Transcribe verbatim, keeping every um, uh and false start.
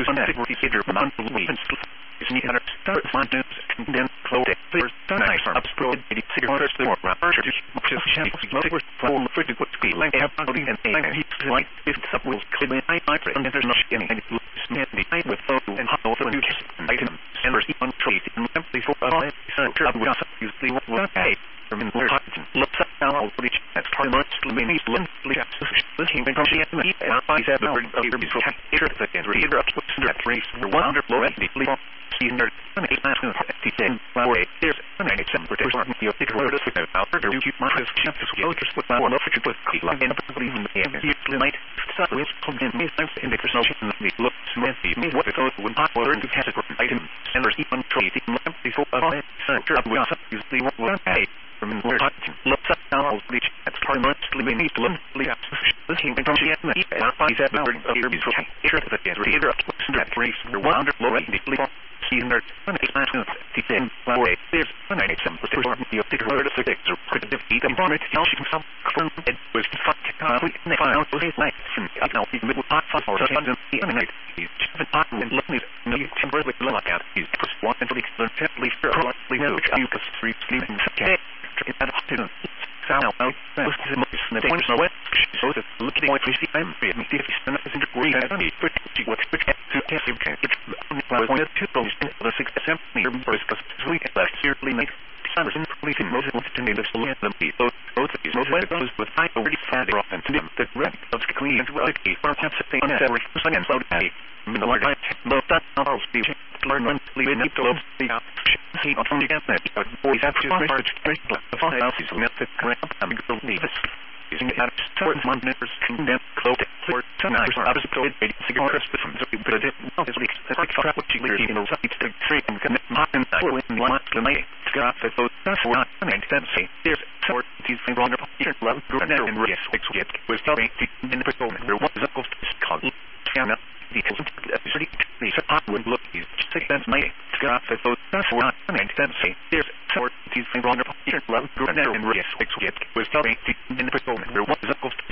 on that figure from on the weeds. Is me under start find news and then close it. First, nice up pro the cigarettes the more rapper to just shape motor for pretty good speed like have body and and he's like if up will clean I I and there's no any and smith the I with photo and how for new item and receive on trade and simply for all so up with us usually what okay from in the looks up now all reach that's part much means literally looking from the enemy and I said no over before here the and read up with the three one hundred already in there and it's not going to ten way there's an exam for this you take a word of it out there you might have chances to go just with one of it with like in the end you might start with come in me times in the personal me look smithy me what it goes when hot water into category item and there's even trade in before I center up with usually one day from in where looks up now I'll reach that's part much living needs to look looking from the enemy and I said no here before here the end read up with the three one hundred already in there and it's not going to ten way there's an exam for you take a word of it or could defeat them from it you should some from it was fuck complete and they found was like from now the middle part for the fund the night he's just part and look me you can really look at he's just one and really simply for we know you can sleep sleeping okay at hospital sound out most of the things no way so that looking at the I'm being different is in the green and pretty what's to test you can it's one of two those the six assembly first because we get that clearly make Sanderson police in most of the natives will let them be both both of these most of those with high already found off and to them the red of the clean and reality for perhaps a thing on every person and so day in the large low that I'll speak learn when leave in the lobes the see on the get that boys have to start to break the file is not the correct I'm going to leave this using it at certain one members condemn clothed for tonight are obviously paid cigarettes from the people that know this week the quick trap which leader in the site to trade and connect martin for in the last night got the those that's what and then say there's sort these things wrong here love group and and risk which get was telling in the person there was a cost called Fiona details actually the support would look is six cents money got the those that's what and then say there's sort these things wrong here love group and and risk which get was telling in the person there was a cost